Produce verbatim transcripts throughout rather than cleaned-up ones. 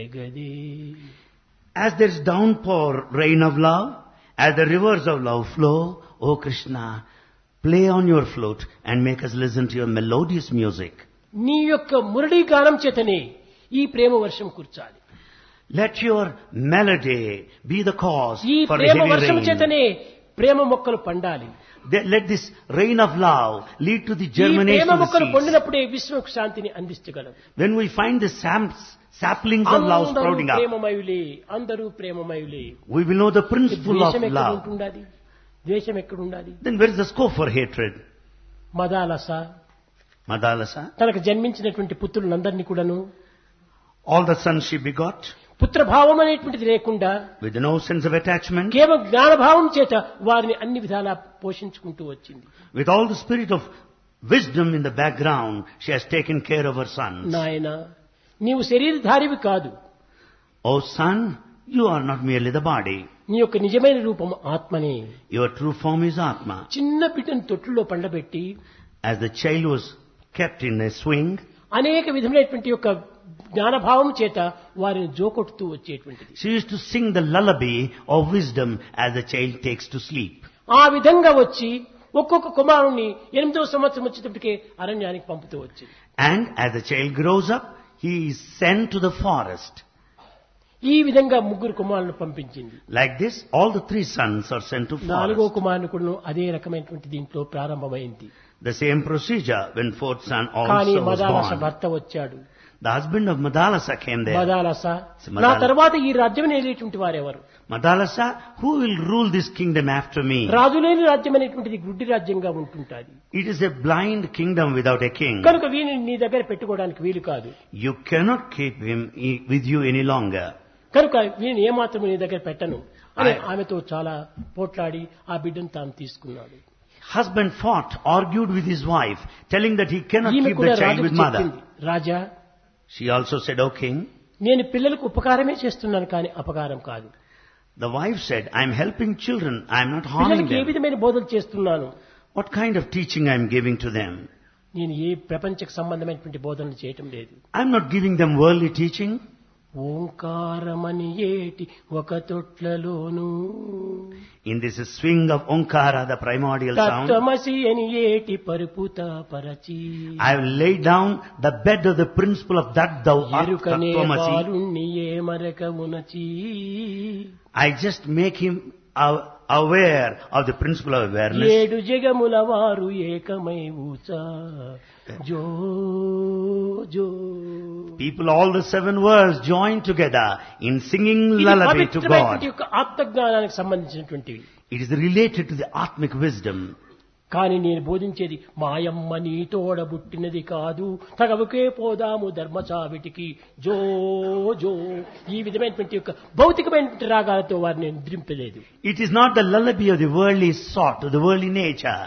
As there is downpour, rain of love, as the rivers of love flow, O Krishna, play on your flute and make us listen to your melodious music. నీ యొక్క మురళీ గానం చేతనే ఈ ప్రేమ వర్షం కుర్చాలి. Let your melody be the cause ఈ for a Prema heavy వర్షం rain. చేతనే ప్రేమ మొక్కలు పండాలి. They- Let this rain of love lead to the ఈ germination ప్రేమ of the మొక్కలు seeds. పండినప్పుడే విశ్వకు శాంతిని అందించగలదు. When we find the sap- saplings of love అందరూ sprouting up, ప్రేమమయులే, అందరూ ప్రేమమయులే. we will know the principle of ద్వేషం ఎక్కడ love. ఉంటుండాలి? ద్వేషం ఎక్కడ ఉండాలి? Then where is the scope for hatred? Madalasa Madalasa, తనకు జన్మించినటువంటి పుత్రులందరినీ కూడాను all the sons she begot, పుత్రభావం అనేటువంటిది లేకుండా with no sense of attachment, కేవలం జ్ఞానభావం చేత వారిని అన్ని విధాలా పోషించుకుంటూ వచ్చింది. with all the spirit of wisdom in the background, she has taken care of her sons. నాయన నీవు శరీరధారివి కాదు, O son, you are not merely the body. నీ యొక్క నిజమైన రూపం ఆత్మనే. Your true form is Atma. చిన్న బిడ్డను తొట్టులో పండబెట్టి As the child was kept in a swing, అనేక విధమైనటువంటి యొక్క జ్ఞానభావం చేత వారిని జోకొట్టుతూ వచ్చేటువంటిది. she used to sing the lullaby of wisdom as the child takes to sleep. ఆ విధంగా వచ్చి ఒక్కొక్క కుమారుణ్ణి ఎనిమిదవ సంవత్సరం వచ్చేటప్పటికే అరణ్యానికి పంపుతూ వచ్చింది. And as the child grows up, he is sent to the forest. ఈ విధంగా ముగ్గురు కుమారులను పంపించింది. Like this, all the three sons are sent to నాలుగో forest. కుమారుని కూడా అదే రకమైనటువంటి దీంట్లో ప్రారంభమైంది. The same procedure when fourth son కానీ also was మదాలస born. భర్త వచ్చాడు. The husband of Madalasa came there. Madalasa Madala- నా తర్వాత ఈ రాజ్యం అనేటువంటి వారెవరు? Madalasa, who will rule this kingdom after me? రాజు లేని రాజ్యం అనేటువంటిది గుడ్డి రాజ్యంగా ఉంటుంటాది. It is a blind kingdom without a king. కనుక వీని నీ దగ్గర పెట్టుకోవడానికి వీలు కాదు. You cannot keep him i- with you any longer. కనుక వీని ఏమాత్రం నీ దగ్గర పెట్టను అని I- ఆమెతో చాలా పోట్లాడి ఆ బిడ్డను తాను తీసుకున్నాడు. Husband fought, argued with his wife, telling that he cannot ఈమె keep కూడా the child రాజుకు with mother. చెప్పింది, రాజా She also said, O king. నేను పిల్లలకు ఉపకారమే చేస్తున్నాను కానీ అపకారం కాదు. The wife said, I am helping children, I am not harming పిల్లలకి ఏ them. విధమైన బోధలు చేస్తున్నాను? What kind of teaching I am giving to them? నేను ఏ ప్రపంచకు సంబంధమైనటువంటి బోధనలు చేయటం లేదు. I am not giving them worldly teaching. ఓంకారమని ఏటి ఒక తొట్లలోను In this swing of Onkara, the primordial sound, తత్వమసి అని ఏటి పరుపుత పరచి I have laid down the bed of the principle of that thou art ఎరుకనే Tattvamasi. బాలుణ్ణి ఏ మరక మునచి I just make him aw- aware of the principle of awareness. ఏడు జగముల వారు ఏకమై ఊచా జో జో People, all the seven worlds join together in singing ఇది lullaby to పవిత్రమైనటువంటి God. యొక్క ఆత్మజ్ఞానానికి సంబంధించినటువంటివి. It is related to the Atmic wisdom. కానీ నేను బోధించేది మాయమ్మ నీ తోడబుట్టినది కాదు, తగవుకే పోదాము ధర్మచావిటికి జో జో ఈ విధమైనటువంటి యొక్క భౌతికమైనటువంటి రాగాలతో వారిని నిద్రింపలేదు. It is not the lullaby of the worldly sort, of the worldly nature.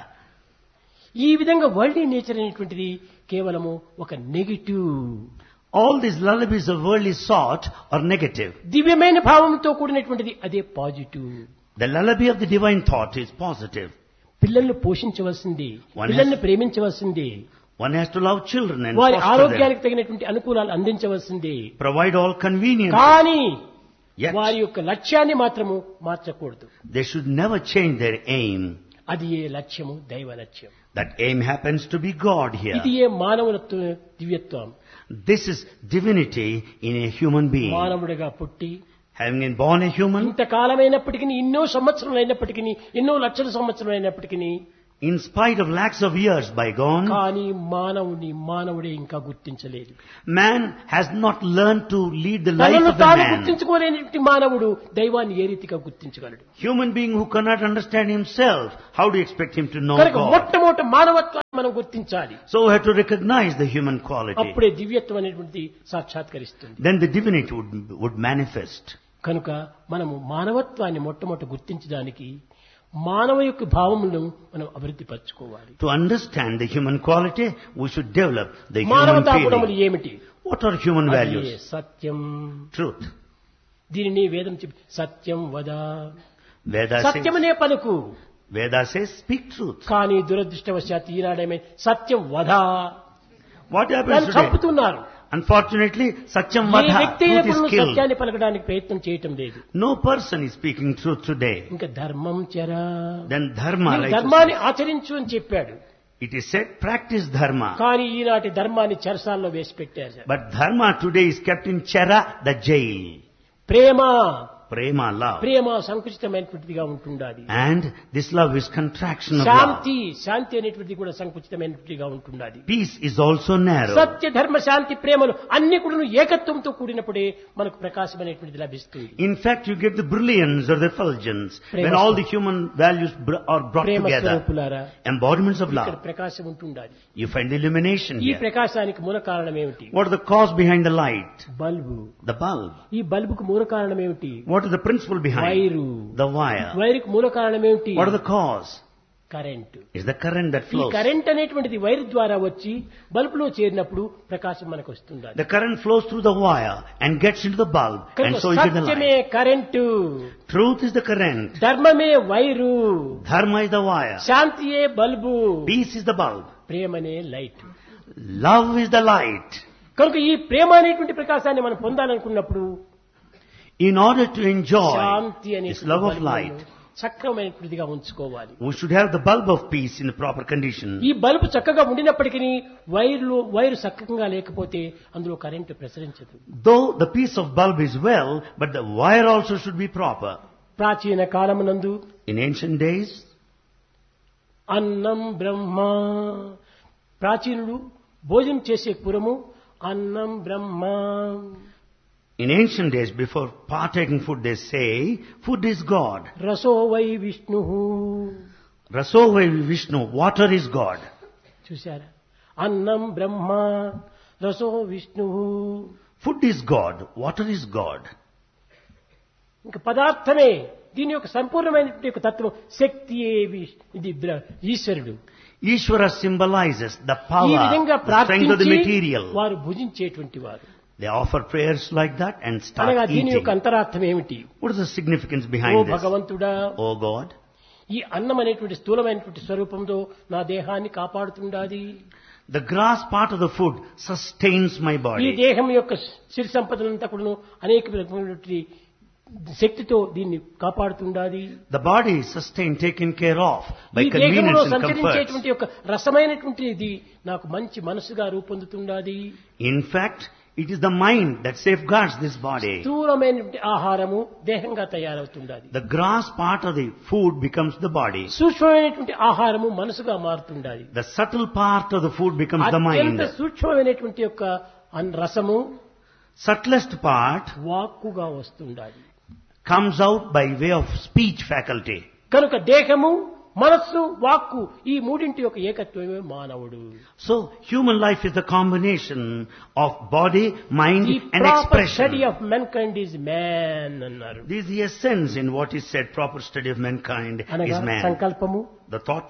ఈ విధంగా వరల్డ్ నేచర్ అనేటువంటిది కేవలము ఒక negative. All these lullabies of worldly sort are negative. దివ్యమైన భావంతో కూడినటువంటిది అదే positive. The lullaby of the divine thought is positive. పిల్లల్ని పోషించవలసింది, One పిల్లల్ని has- ప్రేమించవలసింది, One has to love children and వారి foster them. ఆరోగ్యానికి తగినటువంటి అనుకూలాలు అందించవలసింది. Provide all convenience. కానీ Yet, వారి యొక్క లక్ష్యాన్ని మాత్రము మార్చకూడదు. they should never change their aim. అది ఏ లక్ష్యము దైవ లక్ష్యం. That aim happens to be God here. ఇది ఏ మానవులత్వ దివ్యత్వం. This is divinity in a human being. మానవుడిగా పుట్టి Having been born a human, ఇంతకాలమైనప్పటికీ ఎన్నో సంవత్సరాలు అయినప్పటికీ ఎన్నో లక్షల సంవత్సరాలు అయినప్పటికీ in spite of lakhs of years bygone, కానీ మానవుని మానవుడే ఇంకా గుర్తించలేదు. man has not learned to lead the life తనను of the తాను man. గుర్తించుకోలేని మానవుడు దైవాన్ని ఏ రీతిగా గుర్తించగలడు? Human being who cannot understand himself, how do you expect him to know కనుక God? మొట్టమొదటి మానవత్వాన్ని మనం గుర్తించాలి. So we have to recognize the human quality. అప్పుడే దివ్యత్వం అనేటువంటిది సాక్షాత్కరిస్తుంది. Then the divinity would, would manifest. కనుక మనము మానవత్వాన్ని మొట్టమొదటి గుర్తించడానికి మానవ యొక్క భావములను మనం అభివృద్ధి పరచుకోవాలి. To understand the human quality, we should develop the human మానవతా గుణములు feeling. ఏమిటి? What are human అదే values? సత్యం. Truth. దీనిని వేదం చెప్పి సత్యం వద, Veda సత్యం says, అనే పలుకు. Veda says, speak truth. కానీ దురదృష్టవశాత్తు ఈనాడేమే సత్యం వధ What happens దాన్ని today? చంపుతున్నారు. Unfortunately, Satyam ఏ Vadha, వ్యక్తి truth is అయినప్పుడు killed. సత్యాన్ని పలకడానికి ప్రయత్నం చేయటం లేదు. No person is speaking truth today. ఇంకా ధర్మం చెరా, Then dharma, నీవు righteousness. ధర్మాన్ని ఆచరించు అని చెప్పాడు. It is said, practice dharma. కానీ ఈనాటి ధర్మాన్ని చెరసాల్లో వేసి పెట్టారు. But dharma today is kept in Chera, the jail. Prema Prema, love. ప్రేమ సంకుచితమైనటువంటిదిగా ఉంటుండాలి. And this love is contraction of love. శాంతి శాంతి అనేటువంటిది కూడా సంకుచితమైనటువంటిదిగా ఉంటుండాలి. Peace is also narrow. సత్య ధర్మ శాంతి ప్రేమలు అన్ని కూడా ఏకత్వంతో కూడినప్పుడే మనకు ప్రకాశం అనేటువంటిది లభిస్తుంది. In fact, you get the brilliance or the effulgence Prema when all the human values br- are brought Prema together. స్వరూపులారా, Embodiments of ఇక్కడ love. ప్రకాశం ఉంటుండాలి. You find illumination ఈ here. ప్రకాశానికి మూల కారణం ఏమిటి? What is the cause behind the light? Bulb. The bulb. ఈ బల్బుకు మూల కారణం ఏమిటి? What is the principle behind? Wire. The wire. వైరుకు మూల కారణం ఏమిటి? What is the cause? Current. It's the current that ఈ flows. కరెంట్ అనేటువంటిది వైరు ద్వారా వచ్చి బల్బులో చేరినప్పుడు ప్రకాశం మనకు వస్తుంది. The current flows through the wire and gets into the bulb, and so you get the సత్యమే light. Current, Truth is the current. ధర్మమే wire, Dharma is the wire. శాంతియే bulb, Peace is the bulb. ప్రేమనే light. Love is the light. కనుక ఈ ప్రేమ అనేటువంటి ప్రకాశాన్ని మనం పొందాలనుకున్నప్పుడు In order to enjoy Shanti this love of light, చక్రమైనటువంటిదిగా ఉంచుకోవాలి. we should have the bulb of peace in the proper condition. ఈ bulb చక్కగా ఉండినప్పటికీ వైర్లు వైరు చక్కగా లేకపోతే అందులో current ప్రసరించదు. Though the piece of bulb is well, but the wire also should be proper. ప్రాచీన కాలమునందు In ancient days, అన్నం బ్రహ్మ, ప్రాచీనుడు భోజనం చేసే పురము అన్నం బ్రహ్మ. in ancient days, before partaking food, they say, food is God. రసో why Vishnu. Raso vai Vishnu, water is God. చూశారా? అన్నం బ్రహ్మ, రసో Vishnu. Food is God, water is God. ఇంకా పదార్థమే దీని యొక్క సంపూర్ణమైనటువంటి యొక్క తత్వం. శక్తియే విష్- ఇది బ్ర- ఈశ్వరుడు. Ishvara symbolizes the ఈ power, విధంగా the strength of the ప్రార్థించి material. వారు భుజించేటువంటి వారు. They offer prayers like that and start అనగా దీని eating. యొక్క అంతరార్థం ఏమిటి? What is the significance oh behind this? భగవంతుడా, Oh God, ఈ అన్నం అనేటువంటి స్థూలమైనటువంటి స్వరూపంతో నా దేహాన్ని కాపాడుతుండాది. the grass part of the food sustains my ఈ body. దేహం యొక్క సిరి సంపదలంతా కూడా అనేక విధమైనటువంటి శక్తితో దీన్ని కాపాడుతుండాది. The body is sustained, taken care of by ఈ దేహంలో convenience and comfort. సంచరించేటువంటి యొక్క రసమైనటువంటి ఇది నాకు మంచి మనసుగా రూపొందుతుండాది. In fact, it is the mind that safeguards this body. స్థూలమైనటువంటి ఆహారము దేహంగా తయారవుతుండాది. The grass part of the food becomes the body. సూక్ష్మమైనటువంటి ఆహారము మనసుగా మారుతుండాది. The subtle part of the food becomes the అత్యంత mind. సూక్ష్మమైనటువంటి యొక్క అన్- రసము Subtlest part వాక్కుగా వస్తుండాలి. comes out by way of speech faculty. కనుక దేహము, మనస్సు, వాక్కు ఈ మూడింటి యొక్క ఏకత్వమే మానవుడు. So, human life is the combination of body, mind The and proper expression. study of mankind is man అన్నారు. This is the essence in what is said, proper study of mankind అనగా is man. సంకల్పము, The thought,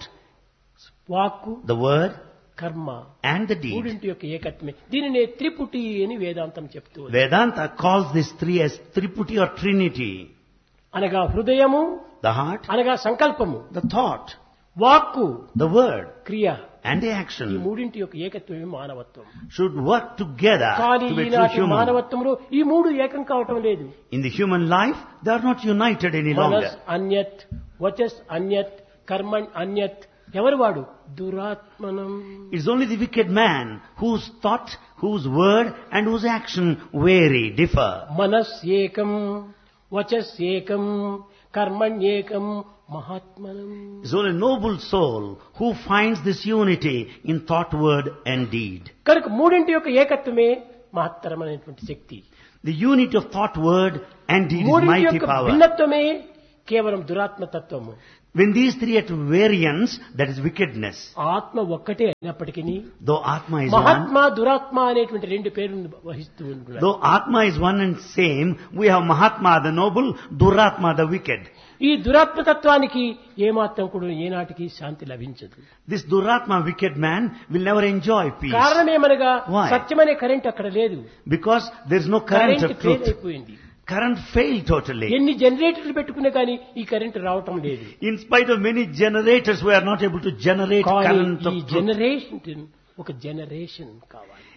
వాక్కు, the word కర్మ and the deed. మూడింటి యొక్క ఏకత్వమే. దీనినే త్రిపుటి అని వేదాంతం చెప్తూ ఉంది. Vedanta calls these three as Triputi or Trinity. అనగా హృదయము, The heart, అనగా సంకల్పము, the thought, వాక్కు, the word క్రియ, and the ఈ action మూడింటి యొక్క ఏకత్వమే మానవత్వం. should work together కానీ to be true ఈనాటి human. మానవత్వంలో ఈ మూడు ఏకం కావటం లేదు. In the human life, they are not united any longer. మనస్ అన్యత్, వచస్ అన్యత్, కర్మణ్ అన్యత్. ఎవరు వాడు? దురాత్మనం. It's only the wicked man whose thought, whose word and whose action vary, differ. మనస్ ఏకం, వచస్ ఏకం, కర్మణ్ ఏకం, మహాత్మనం. It's only a noble soul who finds this unity in thought, word and deed. కనుక మూడింటి యొక్క ఏకత్వమే మహత్తరమైనటువంటి శక్తి. The unity of thought, word and deed is మూడింటి mighty యొక్క power. భిన్నత్వమే కేవలం దురాత్మతత్వము. When these three are at variance, that is wickedness. ఆత్మ ఒక్కటే అయినప్పటికీ Though Atma is one, మహాత్మ, దురాత్మ అనేటువంటి రెండు పేర్లను వహిస్తూ ఉంటున్నారు. though Atma is one and same, we have Mahatma the noble, Duratma the wicked. ఈ దురాత్మతత్వానికి ఏమాత్రం కూడా ఏనాటికి శాంతి లభించదు. This Duratma wicked man will never enjoy peace. కారణమేమనగా Why? సత్యమనే current అక్కడ లేదు. Because there is no current current of fail truth. అయిపోయింది. Current failed totally. ఎన్ని జనరేటర్లు పెట్టుకున్నా కానీ ఈ కరెంట్ రావటం లేదు. In spite of many generators, we are not able to generate కానీ current ఈ of truth. జనరేషన్ ఒక జనరేషన్ కావాలి.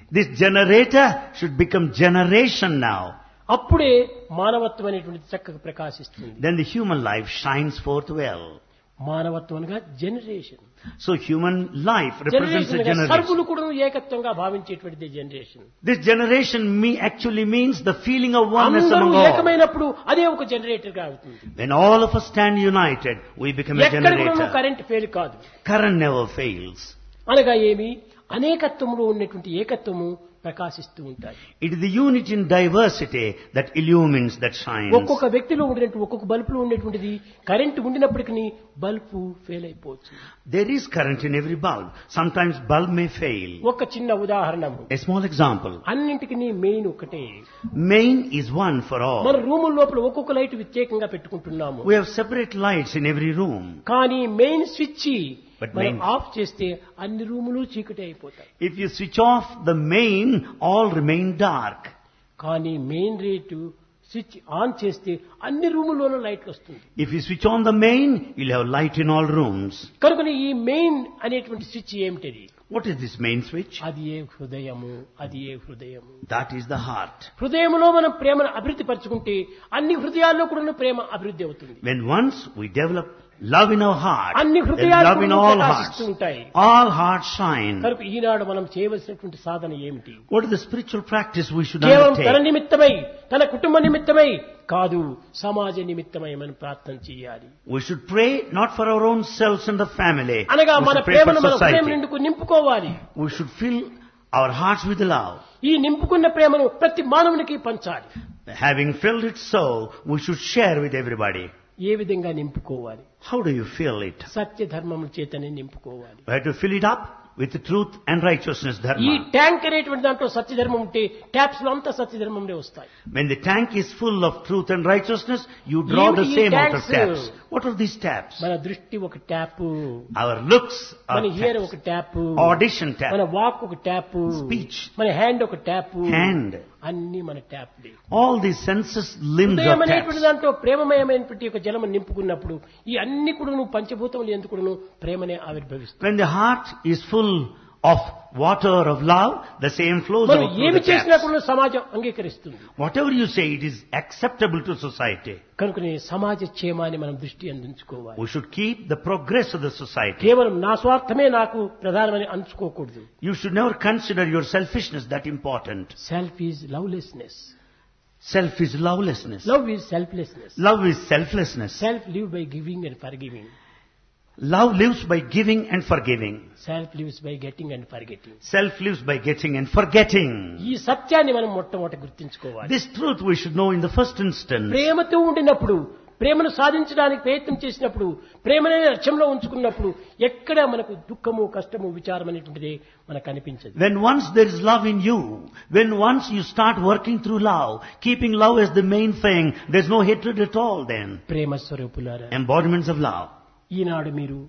This generator should become generation now. అప్పుడే మానవత్వం అనేటువంటిది చక్కగా ప్రకాశిస్తుంది. Then the human life shines forth well. మానవత్వం అనగా generation. So human life represents a generation. సర్వులు కూడా ఏకత్వంగా భావించేటువంటిది generation. This generation me actually means the feeling of oneness among అందరూ all. ఏకమైనప్పుడు అదే ఒక జనరేటర్ గా అవుతుంది. When all of us stand united, we become a ఎక్కడ కూడా generator. కరెంట్ ఫెయిల్ కాదు. Current never fails. అనగా ఏమి అనేకత్వంలో ఉన్నటువంటి ఏకత్వము ప్రకాశిస్తూ ఉంటాయి. It is the unity in diversity that illumines, that shines. ఒక్కొక్క వ్యక్తిలో ఉండేటువంటి ఒక్కొక్క బల్బులో ఉండేటువంటిది కరెంట్ ఉండినప్పటికీ బల్బు ఫెయిల్ అయిపోవచ్చు. There is current in every bulb. Sometimes bulb may fail. ఒక చిన్న ఉదాహరణ. A small example. అన్నింటికి మెయిన్ ఒకటే. Main is one for all. మన రూముల లోపల ఒక్కొక్క లైట్ ప్రత్యేకంగా పెట్టుకుంటున్నాము. We have separate lights in every room. కానీ మెయిన్ స్విచ్ But మనం main- ఆఫ్ చేస్తే అన్ని రూములు చీకటి అయిపోతాయి. If you switch off the main, all remain dark. కానీ మెయిన్ రేటు స్విచ్ ఆన్ చేస్తే అన్ని రూముల్లోనూ లైట్లు వస్తుంది. If you switch on the main, you'll have light in all rooms. కనుక ఈ మెయిన్ అనేటువంటి స్విచ్ ఏమిటది? What is this main switch? అది ఏ హృదయము, అది ఏ హృదయము. That is the heart. హృదయంలో మనం ప్రేమను అభివృద్ధి పరచుకుంటే అన్ని హృదయాల్లో కూడా ప్రేమ అభివృద్ధి అవుతుంది. When once we develop love in our heart, అన్ని then హృదయాలు love in కూడా all ప్రకాశిస్తూ hearts, ఉంటాయి. all hearts shine. కనుక ఈనాడు మనం చేయవలసినటువంటి సాధన ఏమిటి? What is the spiritual practice we should కేవలం తన undertake? నిమిత్తమై తన కుటుంబ నిమిత్తమై కాదు, సమాజ నిమిత్తమై మనం ప్రార్థన చేయాలి. We should pray not for our own selves and the family. అనగా We మన should pray for ప్రేమను మన హృదయం society. నిండుకు నింపుకోవాలి. We should fill our hearts with love. ఈ నింపుకున్న ప్రేమను ప్రతి మానవునికి పంచాలి. Having filled it so, we should share with everybody. ఏ విధంగా నింపుకోవాలి? How do you fill it? సత్య ధర్మముల చేతనే నింపుకోవాలి. We have to fill it up with the truth and righteousness ఈ dharma. Tank అనేటువంటి దాంట్లో సత్యధర్మం ఉంటే ట్యాప్స్ లో అంతా సత్యధర్మంలో వస్తాయి. When the tank is full of truth and righteousness, you draw the Even same in out of tanks, taps. What are these taps? మన దృష్టి ఒక ట్యాప్, Our looks are మన హియర్ taps. ఒక ట్యాప్, Audition మన tap. Walk ఒక tap, Speech. మన hand ఒక tap, Hand. అన్ని మన ట్యాప్లే. All these senses limbs హృదయం are అనేటువంటి taps. దాంట్లో ప్రేమమయమైనటువంటి ఒక జలము నింపుకున్నప్పుడు ఈ అన్ని కూడా పంచభూతములు ఎందుకు కూడాను ప్రేమనే ఆవిర్భవిస్తుంది. When the heart is full of water of love, the same flows మనం out through ఏమి the చేసినా taps. కూడా సమాజం అంగీకరిస్తుంది. Whatever you say, it is acceptable to society. కనుకనే సమాజ క్షేమాన్ని మనం దృష్టి అందించుకోవాలి. We should keep the progress of the society. కేవలం నా స్వార్థమే నాకు ప్రధానమని అంచుకోకూడదు. You should never consider your selfishness that important. Self is lovelessness. Self is lovelessness. Love is selflessness. Love is selflessness. Self live by giving and for giving. Love lives by giving and forgiving. Self lives by getting and for getting. Self lives by getting and forgetting. ఈ సత్యాన్ని మనం మొట్టమొదట గుర్తించుకోవాలి. This truth we should know in the first instance. ప్రేమతో ఉండినప్పుడు, ప్రేమను సాధించడానికి ప్రయత్నం చేసినప్పుడు, ప్రేమనే లక్ష్యంలో ఉంచుకున్నప్పుడు ఎక్కడ మనకు దుఃఖము, కష్టము, విచారం అనేటువంటిది మనకు అనిపించదు. When once there is love in you, when once you start working through love, keeping love as the main thing, there's no hatred at all then. ప్రేమ స్వరూపులారా, Embodiments of love. ఈనాడు మీరు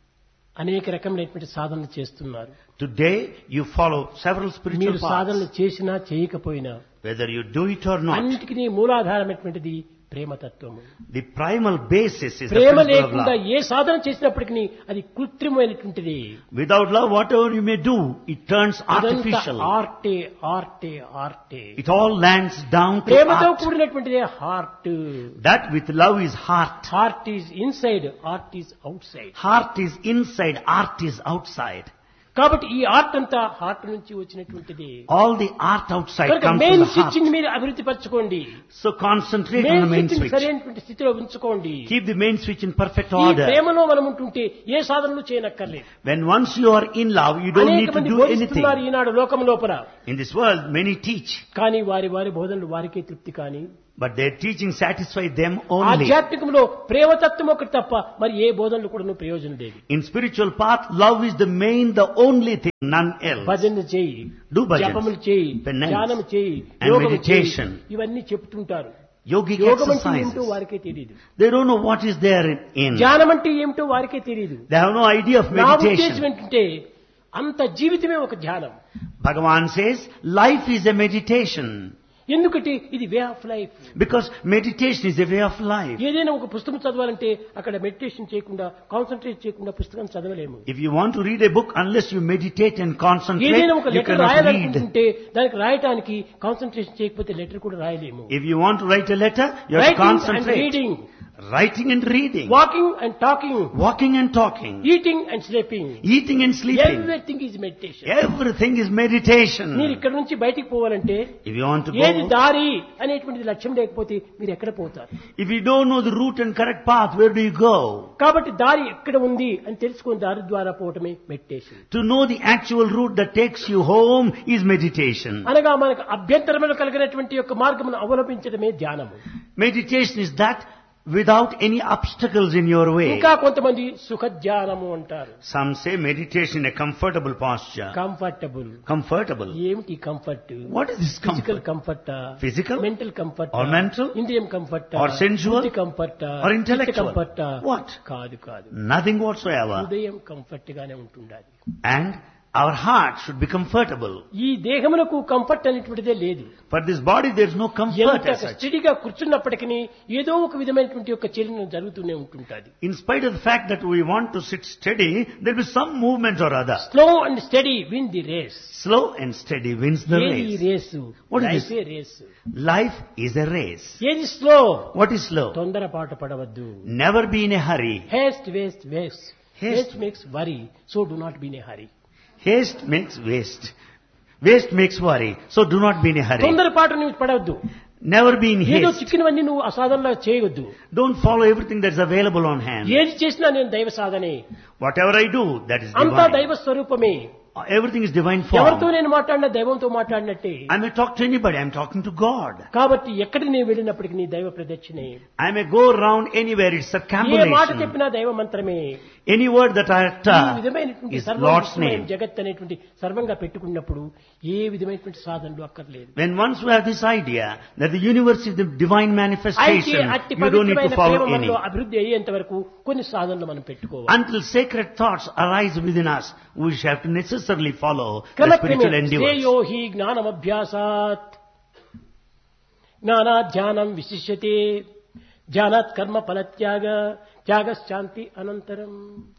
అనేక రకమైనటువంటి సాధనలు చేస్తున్నారు. Today you follow several spiritual మీరు సాధనలు paths. చేసినా చేయకపోయినా Whether you do it or not, అన్నిటికీ మూలాధారమైనటువంటిది ప్రేమతత్వము. the primal basis is the Prema principle of లేకుండా love. ఏ సాధన చేసినప్పటికీ అది కృత్రిమైనటువంటిది. Without love, whatever you may do, it turns artificial. ఆర్టే ఆర్టే ఆర్టే. It all lands down to ప్రేమతో art. కూడినటువంటిదే heart. That with love is heart. Heart is inside, art is out side. Heart is inside, art is outside. కాబట్టి ఈ art అంతా heart నుంచి వచ్చినటువంటిది. All the art outside కనుక comes main from the switch heart. మీరు అభివృద్ధి పరచుకోండి. So concentrate on main the main switch switch. సరైనటువంటి స్థితిలో ఉంచుకోండి. Keep the main switch in perfect ఈ order. ప్రేమలో మనం ఉంటుంటే ఏ సాధనలు చేయనక్కర్లేదు. When once you are in love, you don't need అనేక to మంది do బోధిస్తున్నారు anything. ఈనాడు లోకం లోపల. In this world, many teach, కానీ వారి వారి బోధనలు వారికే తృప్తి. కానీ but their teaching satisfy them only. ఆధ్యాత్మికంలో ప్రేమతత్వం ఒకటి తప్ప మరి ఏ బోధనలు కూడా ప్రయోజనం లేదు. In spiritual path, love is the main, the only thing, none else. భజన చేయి, Do bhajans, జపములు చేయి, penance, ధ్యానం చేయి, and యోగము చేయి, meditation. ఇవన్నీ చెప్తుంటారు. Yogic యోగం అంటే ఏమిటో exercises. వారికే తెలియదు. They don't know what is there in. ధ్యానం అంటే ఏమిటో వారికే తెలియదు. They have no idea of నా ఉద్దేశం meditation. ఏంటంటే అంత జీవితమే ఒక ధ్యానం. Bhagavan says, life is a meditation. ఎందుకంటే ఇది way of life. Because meditation is a way of life. ఏదైనా ఒక పుస్తకం చదవాలంటే అక్కడ మెడిటేషన్ చేయకుండా, కాన్సన్ట్రేట్ చేయకుండా పుస్తకం చదవలేము. If you want to read a book, unless you meditate and concentrate, ఏదైనా ఒక you లెటర్ cannot read. రాయాలనుకుంటే దానికి రాయటానికి కాన్సన్ట్రేషన్ చేయకపోతే లెటర్ కూడా రాయలేము. If you want to write a letter, you have to Writing and concentrate. reading, Writing and reading. walking and talking, Walking and talking. eating and sleeping, Eating and sleeping. everything is meditation. Everything is meditation. మీరు ఇక్కడ నుంచి బయటికి పోవాలంటే If you want to ఏది go, దారి అనేటువంటిది లక్ష్యం లేకపోతే మీరు ఎక్కడ పోతారు? if you don't know the route and correct path, where do you go? కాబట్టి దారి ఎక్కడ ఉంది అని తెలుసుకుని దారి ద్వారా పోవటమే meditation. To know the actual route that takes you home is meditation. అనగా మనకు అభ్యంతరములు కలిగినటువంటి యొక్క మార్గమును అవలంబించడమే ధ్యానము. Meditation is that without any obstacles in your way. ఇంకా కొంతమంది సుఖ ధ్యానము అంటారు. Some say meditation a comfortable posture. Comfortable. Comfortable. ఏమిటి comfort? What is this physical comfort? Comfort, Physical? Mental comfort, Or mental? ఇంద్రియం comfort, Or sensual? Comfort, Or intellectual? Comfort. What? కాదు కాదు, Nothing whatsoever. హృదయం కంఫర్ట్ గానే ఉంటుండాలి. And our heart should be comfortable. ఈ దేహమునకు comfort అనేటువంటిదే లేదు. For this body there is no comfort ఎంత as such. స్టడీగా కూర్చున్నప్పటికీ ఏదో ఒక విధమైనటువంటి యొక్క చలనం జరుగుతూనే ఉంటుంటది. In spite of the fact that we want to sit steady, there will be some movement or other. Slow and study win the race. Slow and steady wins the ఏది race. Race? What is life this? A race. Life is a race. ఏది slow? What is slow? తొందరపాటు పడవద్దు. Never be in a hurry. Heist waste waste. Haste. Heist makes worry, so do not be in a hurry. Haste makes waste. Waste makes worry. So do not be in a hurry. తొందరపాటు నువ్వు పడవద్దు. Never be in ఏదో haste. చిక్కినవన్నీ నువ్వు అసాధనలా చేయవద్దు. Don't follow everything that's available on hand. ఏది చేసినా నేను దైవ సాధనే. Whatever I do, that is అంతా divine. దైవ స్వరూపమే. Everything is divine ఎవరితో form. నేను మాట్లాడినా దైవంతో మాట్లాడినట్టే. I may talk to anybody. I'm talking to God. కాబట్టి ఎక్కడికి నేను వెళ్ళినప్పటికీ నీ దైవ ప్రదక్షిణే. I may go around anywhere. It's ఏ మాట circumambulation. చెప్పినా దైవ మంత్రమే. Any word that I ఈ utter విధమైనటువంటి is సర్వం Lord's విశ్వమయం name. జగత్ అనేటువంటి సర్వంగా పెట్టుకున్నప్పుడు ఏ విధమైనటువంటి సాధనలు అక్కర్లేదు. When once you have this idea that the universe is the divine అయితే manifestation, అట్టి you don't need to పవిత్రమైన follow ప్రేమ any. మనలో అభివృద్ధి అయ్యేంత వరకు కొన్ని సాధనలు మనం పెట్టుకోవాలి. Until sacred thoughts arise within us, we shall have to necessarily follow the క్రమక్రమే spiritual endeavors. శ్రేయో హి జ్ఞానమభ్యాసాత్ జ్ఞానాధ్యానం విశిష్యతే ధ్యానాత్ కర్మ ఫలత్యాగ త్యాగశాంతి అనంతరం.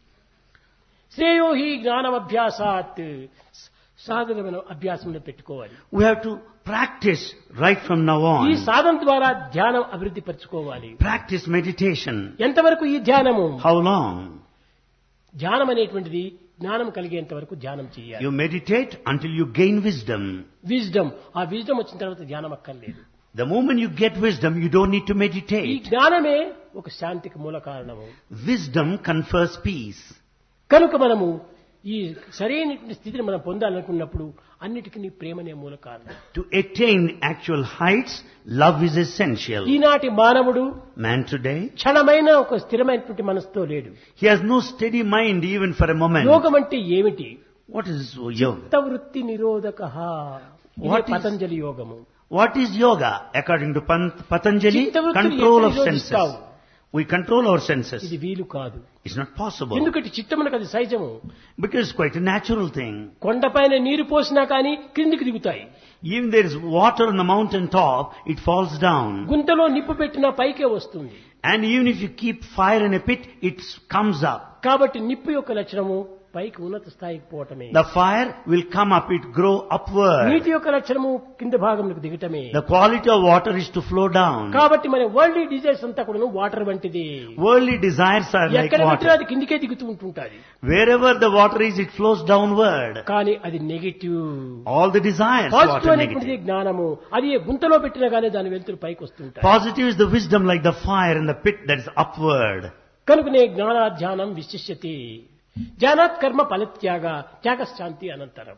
శ్రేయో హి జ్ఞానమభ్యాసాత్, సాధన మనం అభ్యాసంలో పెట్టుకోవాలి. We have to practice right from now ఈ on. సాధన ద్వారా ధ్యానం అభివృద్ధి పరచుకోవాలి. Practice meditation. ఎంతవరకు ఈ ధ్యానము? How long? ధ్యానం అనేటువంటిది జ్ఞానం కలిగేంత వరకు ధ్యానం చేయాలి. You meditate until you gain wisdom. Wisdom, ఆ విజ్డమ్ వచ్చిన తర్వాత ధ్యానం అక్కర్లేదు. The moment you get wisdom, you don't need to ఈ meditate. జ్ఞానమే ఒక శాంతికి మూల కారణము. Wisdom confers peace. కనుక మనము ఈ సరైనటువంటి స్థితిని మనం పొందాలనుకున్నప్పుడు అన్నిటికీ ప్రేమనే మూల కారణం. To attain actual heights, love is essential. ఈనాటి మానవుడు Man today, క్షణమైన ఒక స్థిరమైనటువంటి మనసుతో లేడు. he has no steady mind even for a moment. యోగం అంటే ఏమిటి? What is yoga? చిత్తవృత్తి నిరోధకః. ఇది What is- పతంజలి యోగము. What is yoga? According to Pan- Patanjali, చిత్తవృత్తిని control ఎట్లా of నిరోధిస్తావు? senses. We control our senses. ఇది వీలు కాదు. It's not possible. ఎందుకంటే చిత్తమునకు అది సహజము. Because it's quite a natural thing. కొండపైన నీరు పోసినా కానీ క్రిందికి దిగుతాయి. Even there is water on the mountain top, it falls down. గుంతలో నిప్పు పెట్టినా పైకే వస్తుంది. And even if you keep fire in a pit, it comes up. కాబట్టి నిప్పు యొక్క లక్షణము పైకి ఉన్నత స్థాయికి పోవటమే. The fire will come up, it grow upward. నీటి యొక్క లక్షణము కింద భాగంలోకి దిగటమే. The quality of water is to flow down. కాబట్టి మన వరల్డ్ డిజైర్స్ అంతా కూడా వాటర్ వంటిది. Worldly desires are like ఎక్కడ పెట్టినా water. అది కిందికే దిగుతూ ఉంటుంటాది. Wherever the water is, it flows downward. కానీ అది negative. All the desires, positive water అనేటువంటిది negative. జ్ఞానము. అది ఏ గుంతలో పెట్టినా కానీ దాని వెలుతురు పైకి వస్తుంటాయి. Positive is the wisdom like the fire in the pit that is upward. కనుకనే జ్ఞానాధ్యానం విశిష్యతి జ్ఞానాత్ కర్మ ఫలత్యాగ త్యాగశాంతి అనంతరం.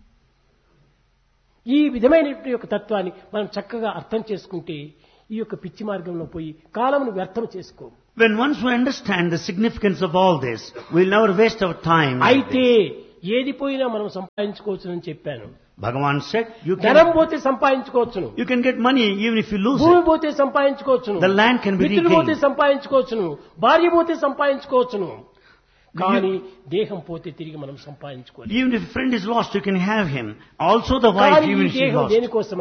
ఈ విధమైనటువంటి యొక్క తత్వాన్ని మనం చక్కగా అర్థం చేసుకుంటే ఈ యొక్క పిచ్చి మార్గంలో పోయి కాలమును వ్యర్థం చేసుకో. When once we understand the significance of all this, we'll never waste our time. like అయితే this. ఏది పోయినా మనం సంపాదించుకోవచ్చునని చెప్పాను. Bhagavan said, you ధనం can, పోతే సంపాదించుకోవచ్చును. you can get money even if you lose భూమి it. పోతే సంపాదించుకోవచ్చును. The land can be మిత్రులు పోతే regained. సంపాదించుకోవచ్చును. భార్య పోతే సంపాదించుకోవచ్చును. కానీ దేహం పోతే తిరిగి మనం సంపాదించుకోవాలి. Even if a friend is lost, you can have him. Also the wife, కానీ ఈ even if she is దేహం lost. దేనికోసమని?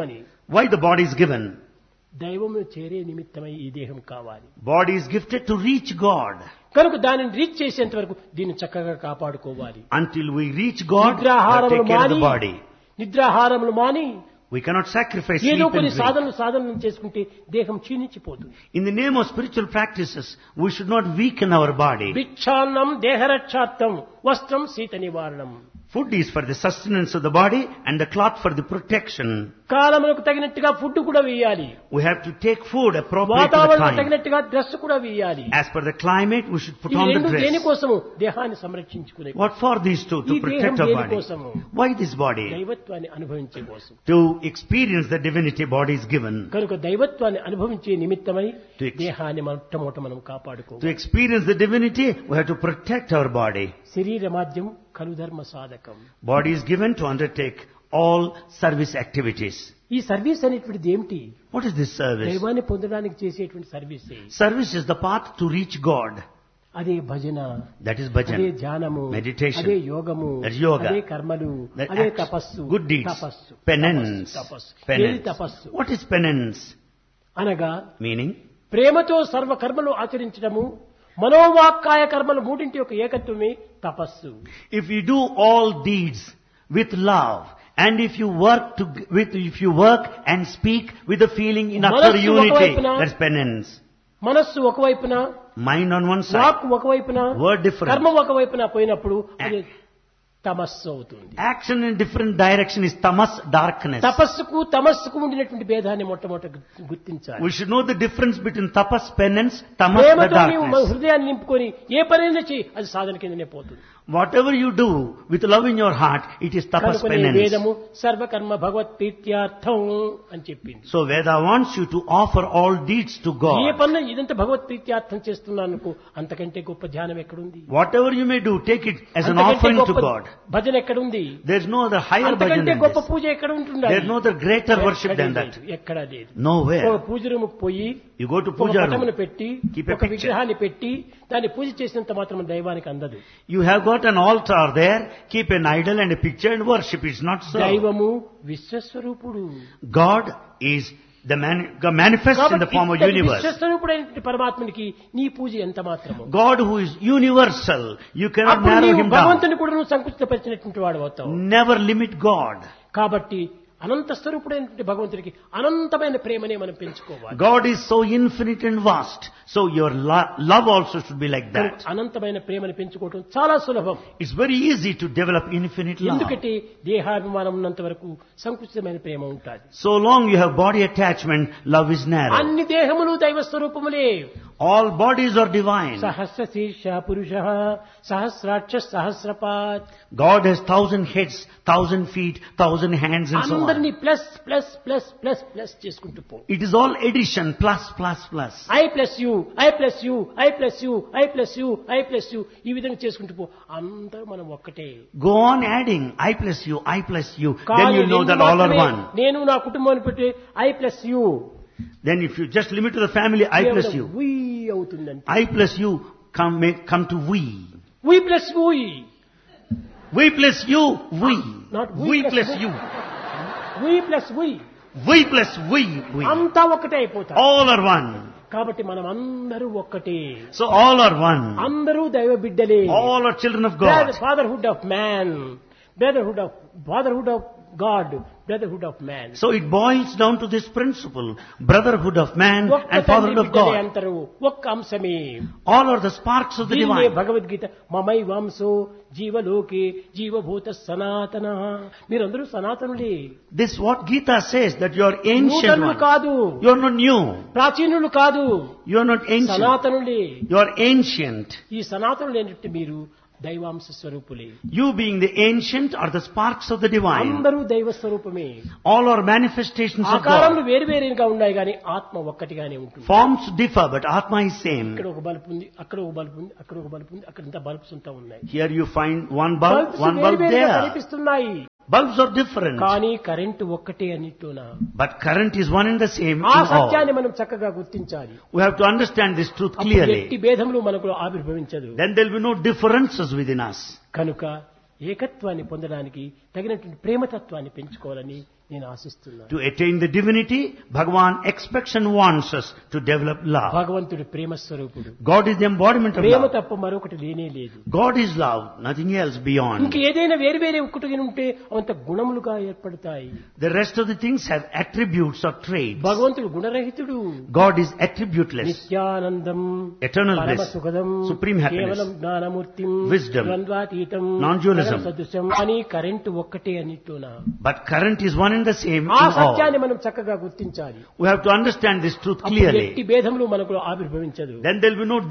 Why the body is given? దైవమును చేరే నిమిత్తమై ఈ దేహం కావాలి. Body is gifted to reach God. కనుక దానిని రీచ్ చేసేంత వరకు దీన్ని చక్కగా కాపాడుకోవాలి. Until we reach God, we have to నిద్రాహారములు take care of the మాని body. నిద్రాహారములు మాని We cannot sacrifice ఏదో sleep కొన్ని and drink. సాధనలు సాధనలు చేసుకుంటే దేహం క్షీణించిపోతుంది. In the name of spiritual practices, we should not weaken our body. భిక్షాన్నం దేహరక్షార్థం వస్త్రం శీత నివారణం. Food is for the sustenance of the body and the cloth for the protection. కాలములకు తగినట్టుగా food కూడా వేయాలి. We have to take food appropriate to the వాతావరణం time. తగినట్టుగా dress కూడా వేయాలి. As per the climate, we should put ఈ on the రెండు dress. దేనికోసము దేహాన్ని సంరక్షించుకునే What for these two? To ఈ protect దేహం our body. దేనికోసము? Why this body? దైవత్వాన్ని అనుభవించే కోసం. To experience the divinity body is given. కనుక దైవత్వాన్ని అనుభవించే నిమిత్తమై To ex- దేహాన్ని మొట్టమొదట మనం కాపాడుకోవాలి. To experience the divinity, we have to protect our body. శరీరమాద్యం కలు ధర్మ సాధకం. Body is given to undertake all service activities. ఈ సర్వీస్ అనేటువంటిది ఏమిటి? What is this service? దైవాన్ని పొందడానికి చేసేటువంటి service. Service is the path to reach God. అదే భజన, That is అదే bhajan. ధ్యానము, Meditation. అదే యోగము, That's yoga. అదే కర్మలు, That అదే acts, తపస్సు, good deeds, తపస్సు, penance, తపస్సు. ఏది penance. తపస్సు What is penance? అనగా Meaning, ప్రేమతో సర్వ కర్మలు ఆచరించడము, మనోవాక్కాయ కర్మలు మూడింటి యొక్క ఏకత్వమే తపస్సు. if you do all deeds with love, and if you work to, with, if you work and speak with the feeling in utter మనస్సు unity, ఒకవైపున, that's penance. మనస్సు ఒకవైపున, Mind on one side, walk ఒకవైపున, word different. కర్మ ఒకవైపున పోయినప్పుడు అది తమస్సు అవుతుంది. Action in different direction is tamas, darkness. తపస్సుకు తమస్సుకు ఉండినటువంటి భేదాన్ని మొట్టమొదట గుర్తించాలి. We should know the difference between tapas, penance, tamas, the ప్రేమతో నీవు మన darkness. హృదయాన్ని నింపుకొని ఏ పనైనా చేయి, అది సాధన కిందనే పోతుంది. Whatever you do with love in your heart, it is tapas, కనుక penance. వేదము సర్వకర్మ భగవత్ ప్రీత్యార్థం అని చెప్పింది. So Veda wants you to offer all deeds to A God. పనులు ఇదంతా భగవత్ ప్రీత్యార్థం చేస్తున్నాను, అంతకంటే గొప్ప ధ్యానం ఎక్కడుంది? Whatever you may do, take it as an అంతకంటే offering to గొప్ప God. భజన ఎక్కడుంది? There's no other higher bhajan అంతకంటే than గొప్ప this. పూజ ఎక్కడ ఉంటుందా? There's no other greater worship than that. ఎక్కడా లేదు. ఒక Nowhere. పూజ రూముకు పోయి You go to ఒక puja పటమును room. పెట్టి Keep a ఒక picture. విగ్రహాన్ని పెట్టి దాన్ని పూజ చేసినంత మాత్రం దైవానికి అందదు. You have got an altar there, keep an idol and a picture and worship. It's not so. దైవము విశ్వస్వరూపుడు. God is the man, God manifests in the form of కాబట్టి universe. విశ్వస్వరూపుడైన పరమాత్మనికి నీ పూజ ఎంత మాత్రము. God who is universal, you cannot అప్పుడు narrow నీవు him down. భగవంతుని కూడా నువ్వు సంకుచితపరిచినటువంటి వాడు అవుతావు. Never limit God. కాబట్టి అనంత స్వరూపుడైనటువంటి భగవంతుడికి అనంతమైన ప్రేమనే మనం పెంచుకోవాలి. God is so infinite and vast, so your lo- love also should be like that. అనంతమైన ప్రేమను పెంచుకోవడం చాలా సులభం. It's very easy to develop infinite love. ఎందుకంటే దేహాభిమానం ఉన్నంత వరకు సంకుచితమైన ప్రేమ ఉంటుంది. So long you have body attachment, love is narrow. అన్ని దేహములు దైవ స్వరూపములే. All bodies are divine. సహస్ర శీర్ష పురుష సహస్రాక్ష సహస్రపాత్. God has thousand heads, thousand feet, thousand hands and so on. అందరినీ plus plus plus plus plus చేసుకుంటూ పో. It is all addition, plus, plus, plus. I plus you, I plus you, I plus you, I plus you, I plus you, ఈ విధంగా చేసుకుంటూ పో. అందరూ మనం ఒక్కటే. Go on adding, I plus you, I plus you. Then కానీ you know నిన్ను that all are మాత్రమే one. నేను నా కుటుంబాన్ని పెట్టి I plus you Then if you just limit to the family, I plus you. We అవుతుందంటే I plus you come, make, come to we. We plus we We plus you, we. Not we We plus plus we. you. We plus we We plus we, we. అంతా ఒక్కటే అయిపోతారు. All are one. కాబట్టి మనం అందరూ ఒక్కటే. So all are one. అందరూ దైవ బిడ్డలే. All are children of God. Fatherhood of man, brotherhood of fatherhood of God, brotherhood of man. So it boils down to this principle, brotherhood of man ఒక్క and తండ్రి fatherhood of బిడ్డలే God. అంటారు. ఒక్క అంశమే. All are the sparks of the దీన్నే divine. Bhagavad Gita మమై వంశో జీవలోకే జీవభూత సనాతన. మీరందరూ సనాతనులే. This what Gita says, that you are ancient నూతనులు one. కాదు, You are not new. ప్రాచీనులు కాదు, You are not ancient. సనాతనులే. You are ancient. ఈ సనాతనులు ఏంటంటే మీరు దైవాంశ స్వరూపులే. You being the ancient are the sparks of the divine. అందరూ దైవ స్వరూపమే. All are manifestations of ఆకారములు God. వేరు వేరుగా ఉన్నాయి కానీ ఆత్మ ఒక్కటిగానే ఉంటుంది. Forms differ, but Atma is same. ఇక్కడ ఒక బల్బు ఉంది, అక్కడ ఒక బల్బు ఉంది, అక్కడ ఒక బల్బు ఉంది, అక్కడ ఇంత బల్బ్స్ ఉంటా ఉన్నాయి. Here you find one bulb, bulbs one వేరు bulb వేరుగా there. కనిపిస్తున్నాయి Bulbs are different, కానీ కరెంటు ఒక్కటే అన్నిట్లోనా. but current is one and the same ఆ in all. సత్యాన్ని మనం చక్కగా గుర్తించాలి. We have to understand this truth అప్పుడు ఎట్టి clearly. భేదములు మనకు ఆవిర్భవించదు. Then there will be no differences within us. కనుక ఏకత్వాన్ని పొందడానికి తగినటువంటి ప్రేమతత్వాన్ని పెంచుకోవాలని నేను ఆశిస్తున్నాను. To attain the divinity, Bhagavan expects and wants us to develop love. భగవంతుడు ప్రేమ స్వరూపుడు. God is the embodiment of Prema love. తప్ప మరొకటి లేనే లేదు. God is love, nothing else beyond. ఇంక ఏదైనా వేరు వేరే ఒక్కటి ఉంటే అవంత గుణములుగా ఏర్పడతాయి. The rest of the things have attributes or traits. భగవంతుడు గుణరహితుడు. God is attributeless. Nityanandam, Eternal పరమ bliss, సుఖదం, supreme happiness, కేవలం జ్ఞానమూర్తిం, wisdom, ద్వంద్వాతీతం, non-dualism. సదృశం అని కరెంటు ఒక్కటే అనిట్టునా. But current is one and the same in ఆ all. సత్యాన్ని మనం చక్కగా గుర్తించాలి. We have to understand this truth అప్పుడు clearly. ఎట్టి భేదములు మనకు ఆవిర్భవించదు. Then there will be no